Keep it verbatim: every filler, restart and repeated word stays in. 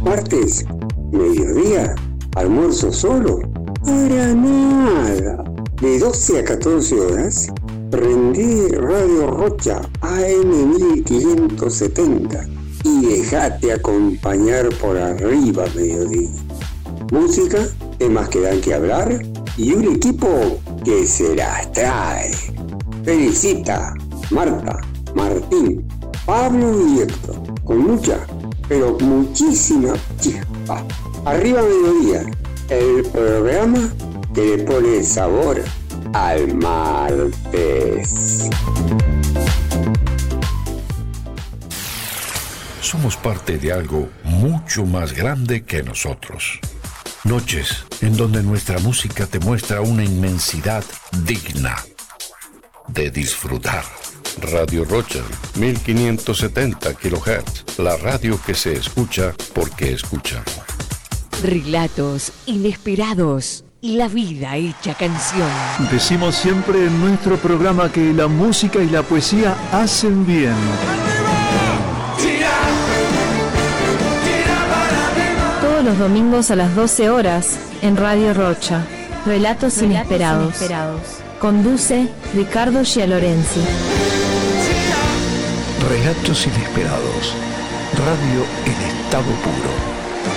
Martes, mediodía, almuerzo solo. Para nada. De doce a catorce horas, prendí Radio Rocha A M mil quinientos setenta y dejate acompañar por arriba mediodía. Música, temas que dan que hablar y un equipo que se las trae. Felicita, Marta, Martín, Pablo y Héctor, con mucha, pero muchísima chispa. Arriba mediodía, el programa que le pone sabor al martes. Somos parte de algo mucho más grande que nosotros. Noches en donde nuestra música te muestra una inmensidad digna de disfrutar. Radio Rocha, mil quinientos setenta kilohertz, la radio que se escucha porque escucha. Relatos inesperados y la vida hecha canción. Decimos siempre en nuestro programa que la música y la poesía hacen bien. Todos los domingos a las doce horas en Radio Rocha. Relatos, Relatos inesperados. inesperados. Conduce Ricardo Gialorenzi. Relatos inesperados. Radio en estado puro.